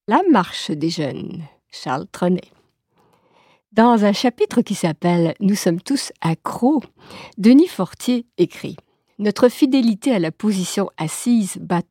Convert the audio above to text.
La marche des jeunes, Charles Trenet. Dans un chapitre qui s'appelle « Nous sommes tous accros », Denis Fortier écrit « Notre fidélité à la position assise bat